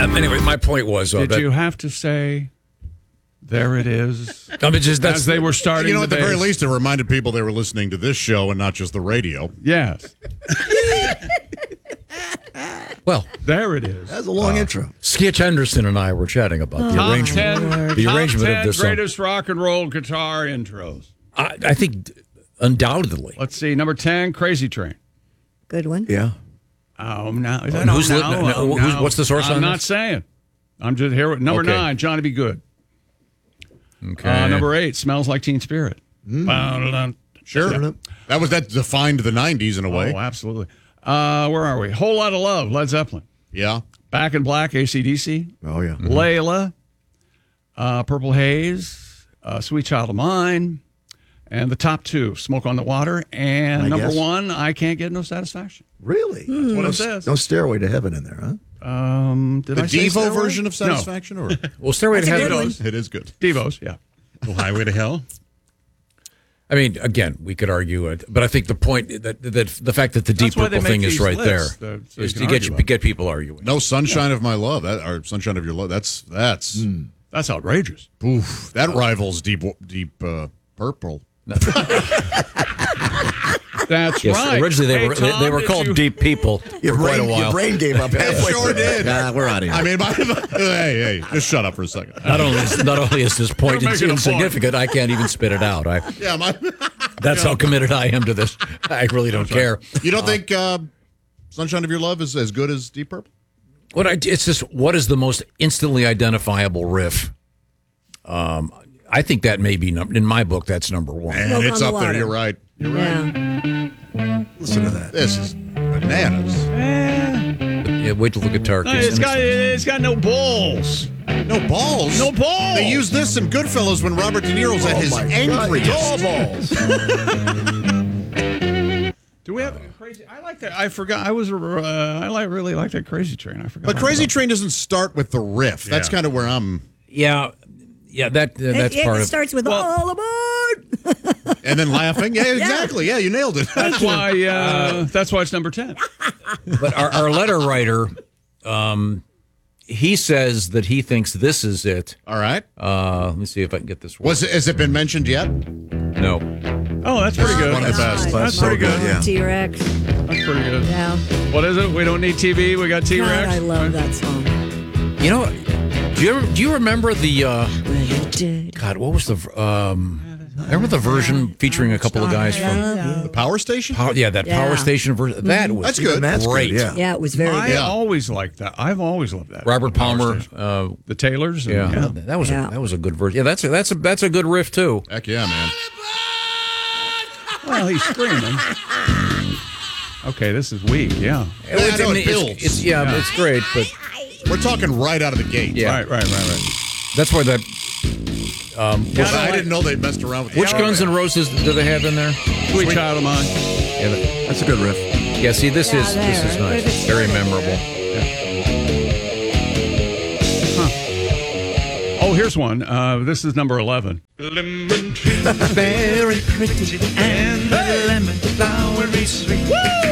Anyway, my point was... Did you have to say, there it is, just, as they were starting at the very least, it reminded people they were listening to this show and not just the radio. Yes. Well, there it is. That's a long intro. Skitch Henderson and I were chatting about the arrangement. The arrangement of this song. Greatest rock and roll guitar intros. I think undoubtedly. Let's see, number 10, Crazy Train. Good one. Yeah. Oh, no. What's the source on I'm this? not saying. I'm just here with number 9, Johnny B. Good. Okay. Number 8, Smells Like Teen Spirit. Sure. Yeah. That defined the 90s in a way. Oh, absolutely. Where are we? Whole Lot of Love, Led Zeppelin. Yeah. Back in Black, AC/DC. Oh, yeah. Layla, Purple Haze, Sweet Child of Mine, and the top 2, Smoke on the Water, and number 1, I Can't Get No Satisfaction. Really? That's what it says. No Stairway to Heaven in there, huh? Did I say Devo Stairway? version of Satisfaction? No. Or Well, Stairway to Heaven. it is good. Devo's, yeah. Highway to Hell. I mean, again, we could argue it, but I think the point that the fact that the Deep why they Purple make thing is these right lists, there so is you to can get people arguing. No Sunshine of My Love, or Sunshine of Your Love. That's That's outrageous. oof, that rivals Deep Purple. That's Yes, right. originally Hey, Tom, they were did called you- Deep People for quite a while. Your brain gave up halfway. Sure did. Nah, we're out of here. I mean, hey, just shut up for a second. Not only is this point You're making a insignificant, I can't even spit it out. Yeah, That's how committed I am to this. I really don't care. You don't think Sunshine of Your Love is as good as Deep Purple? It's just, what is the most instantly identifiable riff? I think that may be, in my book, that's number 1. And Smoke it's on up the there. Water. You're right. Listen to that. This is bananas. Yeah, wait till the guitar No, kicks in. it's got no balls. No balls. No balls. They used this in Goodfellas when Robert De Niro's at his angriest. All balls. Do we have crazy? I like that. I forgot. I really like that Crazy Train. I forgot. But all Crazy about Train doesn't start with the riff. That's kind of where I'm. Yeah, that's part It of starts with all aboard. And then laughing. Yeah, exactly. Yeah, you nailed it. That's why. That's why it's number 10. But our letter writer, he says that he thinks this is it. All right. Let me see if I can get this right. Has it been mentioned yet? No. Oh, that's pretty good. One of the best. That's so pretty good. good, yeah. T-Rex. That's pretty good. Yeah. What is it? We don't need TV. We got T-Rex. God, I love that song. You know, do you remember the Well, you did. God? What was the remember the version featuring a couple of guys from The Power Station? Power Station version? That was That's good. That's great. good, yeah. Yeah, it was very I good. always liked that. I've always loved that. Robert Palmer. The Taylors. and- Yeah, that was a good version. Yeah, that's a good riff too. Heck yeah, man. Well, he's screaming. Okay, this is weak. Yeah. I know it builds. It's great, but We're talking right out of the gate. yeah, Right. that's why that. I didn't know they messed around with Which Guns N' Roses do they have in there? Sweet Child of Mine. Yeah, That's a good riff. yeah. See, this is nice. Very memorable. Oh, here's one. This is number 11. Lemon tree, very pretty, and the lemon flowery sweet.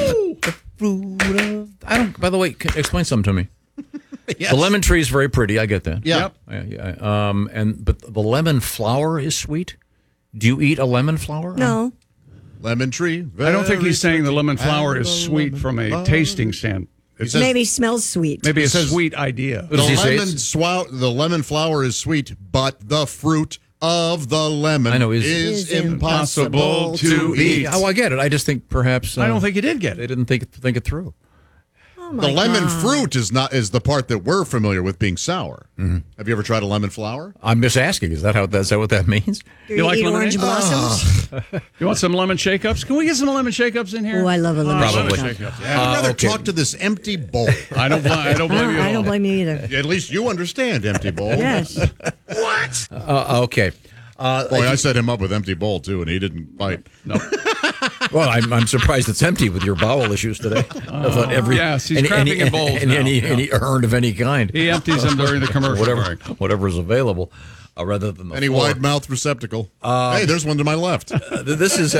Woo! I don't. By the way, explain something to me. The lemon tree is very pretty. I get that. Yeah. Yep. But the lemon flower is sweet. Do you eat a lemon flower? No. Lemon tree. I don't think very he's saying the lemon pretty, flower and is the sweet lemon from a flower. tasting stand. He says Maybe smells sweet. Maybe a says- sweet idea. What does he say? the lemon flower is sweet, but the fruit of the lemon I know, is is impossible to eat. Oh, I get it. I just think perhaps I don't think he did get they it. didn't think it through. Oh my The lemon God. fruit is the part that we're familiar with being sour. Have you ever tried a lemon flower? I'm just asking. Is that what that means? Do You like eat lemonade? orange blossoms? You want some lemon shake-ups? Can we get some lemon shake-ups in here? Oh, I love a lemon Probably. shake-up. Shake-ups. I'd rather okay. talk to this empty bowl. I don't blame you at all. I don't blame you either. At least you understand empty bowl. Yes. Okay. Boy, I set him up with empty bowl too, and he didn't bite. Well, I'm surprised it's empty with your bowel issues today. I thought yes, he's crapping in bowls now. any urn of any kind. He empties them during the commercial break. Whatever's available, rather than the Any floor. wide mouth receptacle. Hey, there's one to my left. This is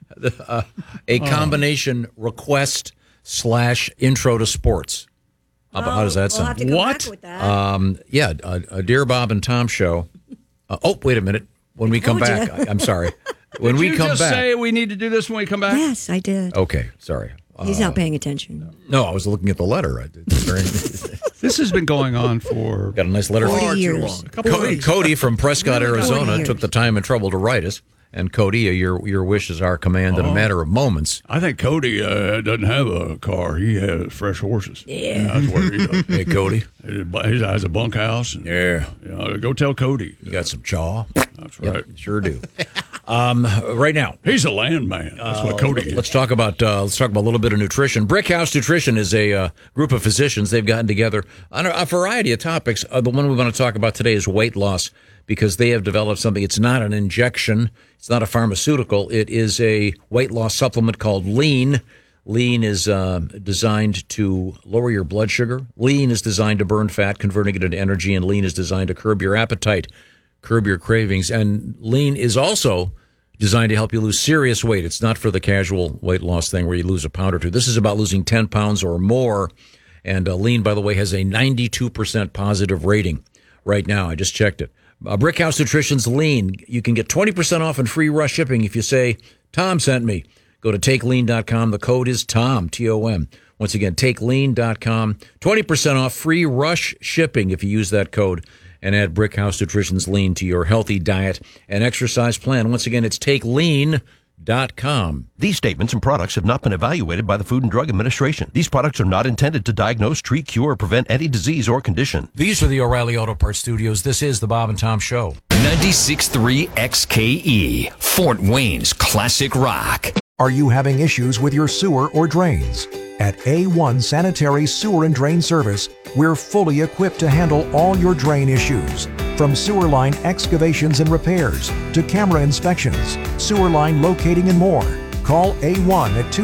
a combination request / intro to sports. How does that We'll have sound? to come What? back with that. Yeah, a Dear Bob and Tom show. Wait a minute. When we come told back, you. I'm sorry. When Did we you come just back. say we need to do this when we come back? Yes, I did. Okay, sorry. He's not paying attention. No, I was looking at the letter. I did. This has been going on for Got a nice letter from 40 years. Cody from Prescott, Really 40 Arizona, years. took the time and trouble to write us. And Cody, your wish is our command in a matter of moments. I think Cody doesn't have a car. He has fresh horses. Yeah. That's where he does. Hey, Cody, He has a bunkhouse. And, Yeah. Go tell Cody. you got some chaw? That's right. Yep, sure do. Right now, He's a landman. That's what Cody is. let's talk about a little bit of nutrition. Brickhouse Nutrition is a group of physicians. They've gotten together on a variety of topics. The one we want to talk about today is weight loss, because they have developed something. It's not an injection. It's not a pharmaceutical. It is a weight loss supplement called Lean. Lean is designed to lower your blood sugar. Lean is designed to burn fat, converting it into energy. And Lean is designed to curb your appetite, curb your cravings. And Lean is also designed to help you lose serious weight. It's not for the casual weight loss thing where you lose a pound or two. This is about losing 10 pounds or more. And Lean, by the way, has a 92% positive rating right now. I just checked it. Brickhouse Nutrition's Lean. You can get 20% off and free rush shipping if you say, Tom sent me. Go to TakeLean.com. The code is TOM, T-O-M. Once again, TakeLean.com. 20% off free rush shipping if you use that code and add Brickhouse Nutrition's Lean to your healthy diet and exercise plan. Once again, it's TakeLean.com. These statements and products have not been evaluated by the Food and Drug Administration. These products are not intended to diagnose, treat, cure, or prevent any disease or condition. These are the O'Reilly Auto Parts Studios. This is the Bob and Tom Show. 96.3 XKE, Fort Wayne's classic rock. Are you having issues with your sewer or drains? At A1 Sanitary Sewer and Drain Service, we're fully equipped to handle all your drain issues. From sewer line excavations and repairs to camera inspections, sewer line locating and more. Call A1 at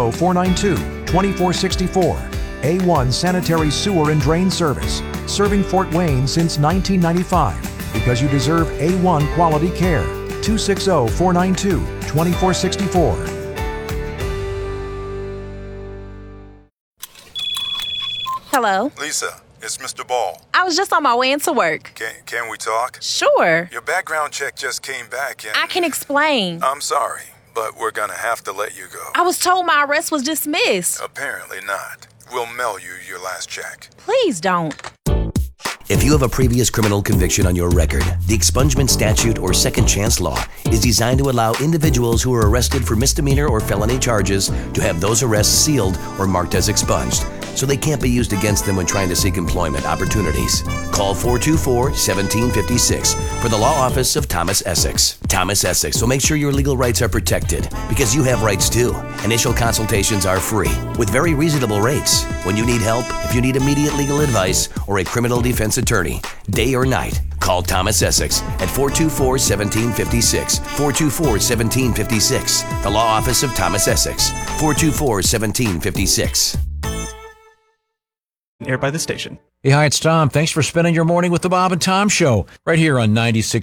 260-492-2464. A1 Sanitary Sewer and Drain Service, serving Fort Wayne since 1995 because you deserve A1 quality care. 260-492-2464. Hello. Lisa, it's Mr. Ball. I was just on my way into work. Can we talk? Sure. Your background check just came back and... I can explain. I'm sorry, but we're gonna have to let you go. I was told my arrest was dismissed. Apparently not. We'll mail you your last check. Please don't. If you have a previous criminal conviction on your record, the expungement statute or second chance law is designed to allow individuals who are arrested for misdemeanor or felony charges to have those arrests sealed or marked as expunged, so they can't be used against them when trying to seek employment opportunities. Call 424-1756 for the law office of Thomas Essex. Thomas Essex will make sure your legal rights are protected, because you have rights too. Initial consultations are free with very reasonable rates. When you need help, if you need immediate legal advice or a criminal defense attorney, day or night, call Thomas Essex at 424-1756. 424-1756. The law office of Thomas Essex. 424-1756. Aired by the station. Hey, hi, it's Tom. Thanks for spending your morning with the Bob and Tom Show right here on 96.3